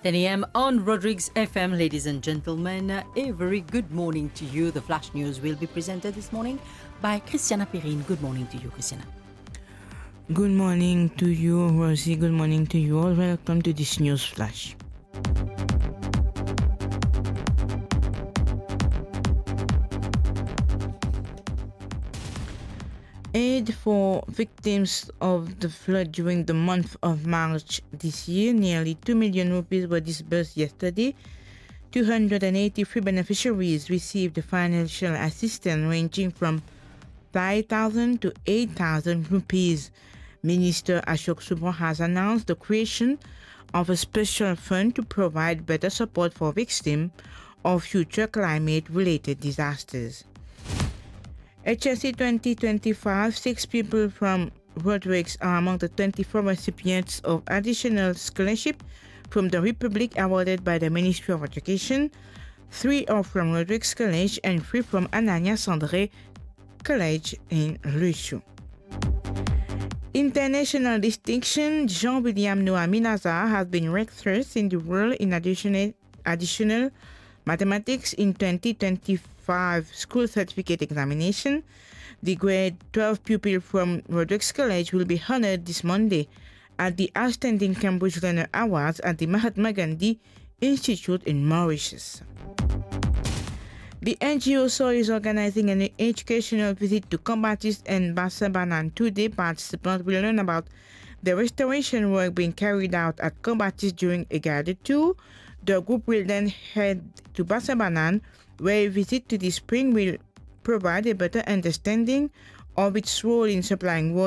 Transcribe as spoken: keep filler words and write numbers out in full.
ten a m on Rodrigues F M. Ladies and gentlemen, a very good morning to you. The Flash News will be presented this morning by Christiana Perrine. Good morning to you, Christiana. Good morning to you, Rosie. Good morning to you all. Welcome to this News Flash. Aid for victims of the flood during the month of March this year. Nearly two million rupees were disbursed yesterday. two hundred eighty-three beneficiaries received financial assistance ranging from five thousand to eight thousand rupees. Minister Ashok Subra has announced the creation of a special fund to provide better support for victims of future climate-related disasters. H S C twenty twenty-five, six people from Rodrigues are among the twenty-four recipients of additional scholarship from the Republic awarded by the Ministry of Education. Three are from Rodrigues College and three from Anania Sandré College in Luchu. International distinction, Jean-William Noami Nazar has been ranked first in the world in additional, additional mathematics in twenty twenty-five school certificate examination. The grade twelve pupil from Rodrigues College will be honored this Monday at the Outstanding Cambridge Learner Awards at the Mahatma Gandhi Institute in Mauritius. The N G O S O is organizing an educational visit to Combatists and Bassabanan today. Participants will learn about the restoration work being carried out at Combatists during a guided tour. The group will then head to Bassabanan, where a visit to the spring will provide a better understanding of its role in supplying water